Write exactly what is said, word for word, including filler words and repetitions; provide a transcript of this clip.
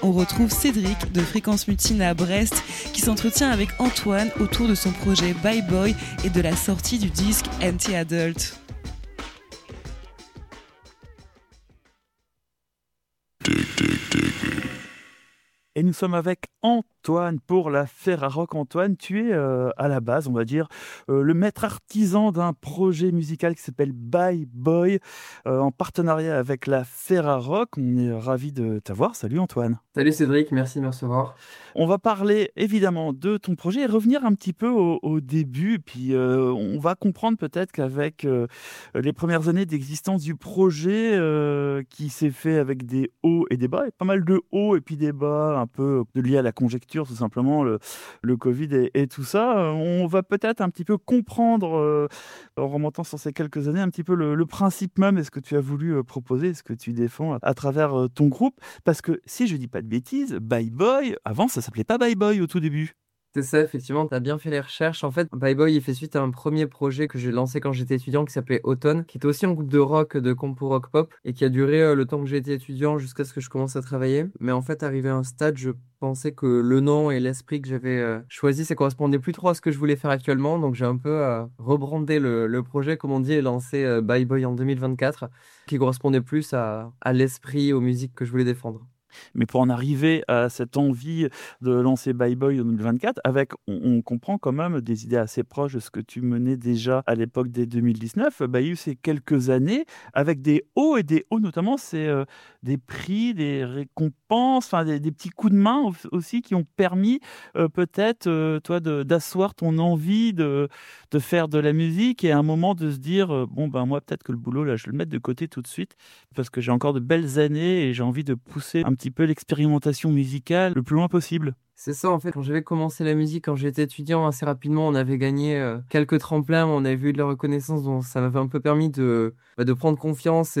on retrouve Cédric de Fréquence Mutine à Brest qui s'entretient avec Antoine autour de son projet Bye Boy et de la sortie du disque Anti-Adult. Et nous sommes avec Antoine pour la Ferrarock. Antoine, tu es euh, à la base, on va dire, euh, le maître artisan d'un projet musical qui s'appelle Bye Boy, euh, en partenariat avec la Ferrarock. On est ravis de t'avoir. Salut Antoine. Salut Cédric, merci de me recevoir. On va parler évidemment de ton projet et revenir un petit peu au, au début. Puis euh, on va comprendre peut-être qu'avec euh, les premières années d'existence du projet euh, qui s'est fait avec des hauts et des bas, et pas mal de hauts et puis des bas, un peu liés à la conjecture tout simplement, le, le Covid et, et tout ça. On va peut-être un petit peu comprendre, euh, en remontant sur ces quelques années, un petit peu le, le principe même et ce que tu as voulu euh, proposer, ce que tu défends à, à travers euh, ton groupe. Parce que si je dis pas de bêtises, Bye Boy, avant ça s'appelait pas Bye Boy au tout début. C'est ça, effectivement, tu as bien fait les recherches. En fait, Bye Boy, il fait suite à un premier projet que j'ai lancé quand j'étais étudiant qui s'appelait Automne, qui était aussi un groupe de rock, de compo rock pop, et qui a duré euh, le temps que j'ai été étudiant jusqu'à ce que je commence à travailler. Mais en fait, arrivé à un stade, je pensais que le nom et l'esprit que j'avais euh, choisi, ça correspondait plus trop à ce que je voulais faire actuellement. Donc j'ai un peu euh, rebrandé le, le projet, comme on dit, et lancé euh, Bye Boy en deux mille vingt-quatre, qui correspondait plus à, à l'esprit, aux musiques que je voulais défendre. Mais pour en arriver à cette envie de lancer Bye Boy en deux mille vingt-quatre, avec, on, on comprend quand même des idées assez proches de ce que tu menais déjà à l'époque dès deux mille dix-neuf. Bah, il y a eu ces quelques années avec des hauts et des hauts, notamment c'est euh, des prix, des récompenses, enfin des, des petits coups de main aussi qui ont permis euh, peut-être euh, toi de, d'asseoir ton envie de, de faire de la musique et à un moment de se dire euh, bon ben moi peut-être que le boulot là je vais le mettre de côté tout de suite parce que j'ai encore de belles années et j'ai envie de pousser un petit peu l'expérimentation musicale le plus loin possible. C'est ça, en fait, quand j'avais commencé la musique, quand j'étais étudiant, assez rapidement, on avait gagné euh, quelques tremplins, on avait eu de la reconnaissance, donc ça m'avait un peu permis de, bah, de prendre confiance